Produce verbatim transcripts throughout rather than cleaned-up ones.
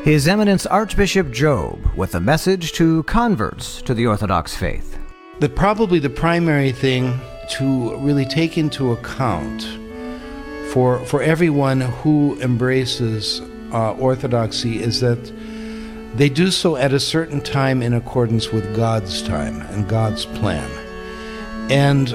His Eminence Archbishop Job with a message to converts to the Orthodox faith. The, probably the primary thing to really take into account for, for everyone who embraces uh, Orthodoxy is that they do so at a certain time in accordance with God's time and God's plan. And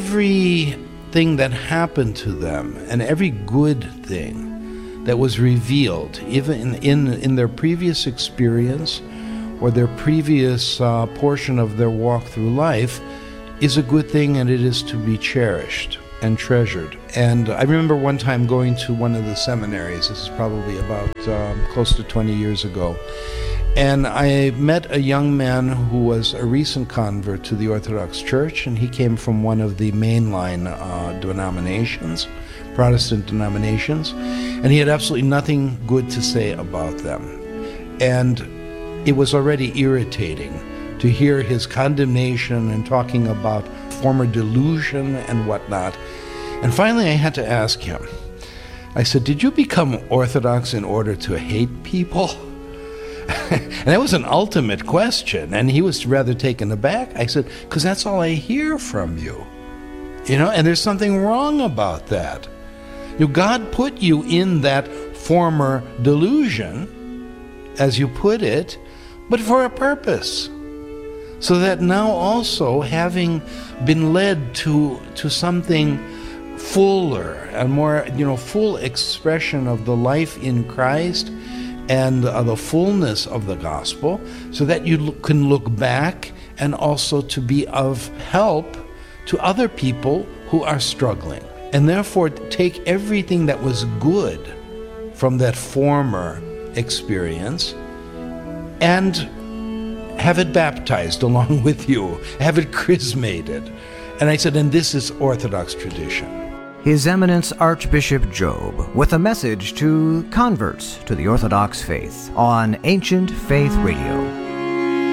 everything that happened to them and every good thing that was revealed, even in, in, in their previous experience or their previous uh, portion of their walk through life, is a good thing, and it is to be cherished and treasured. And I remember one time going to one of the seminaries, this is probably about um, close to twenty years ago, and I met a young man who was a recent convert to the Orthodox Church, and he came from one of the mainline uh, denominations, Protestant denominations, and he had absolutely nothing good to say about them. And it was already irritating to hear his condemnation and talking about former delusion and whatnot. And finally I had to ask him, I said, did you become Orthodox in order to hate people? And that was an ultimate question, and he was rather taken aback. I said, because that's all I hear from you. You know, and there's something wrong about that. You know, God put you in that former delusion, as you put it, but for a purpose. So that now also, having been led to to something fuller and more, you know, full expression of the life in Christ and uh, the fullness of the gospel, so that you l- can look back and also to be of help to other people who are struggling. And therefore take everything that was good from that former experience and have it baptized along with you, have it chrismated. And I said, and this is Orthodox tradition. His Eminence Archbishop Job with a message to converts to the Orthodox faith on Ancient Faith Radio.